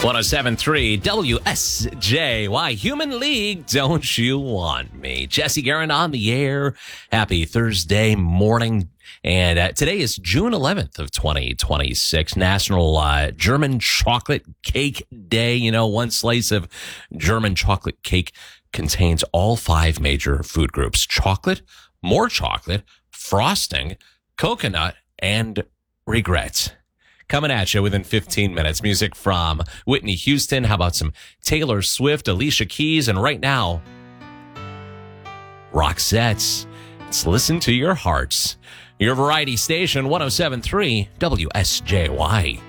107.3 WSJY Human League, Don't You Want Me? Jesse Guerin on the air. Happy Thursday morning. And today is June 11th of 2026, National German Chocolate Cake Day. You know, one slice of German chocolate cake contains all 5 major food groups: chocolate, more chocolate, frosting, coconut, and regrets. Coming at you within 15 minutes. Music from Whitney Houston. How about some Taylor Swift, Alicia Keys, and right now, Roxette's Let's Listen to Your Hearts. Your variety station, 107.3 WSJY.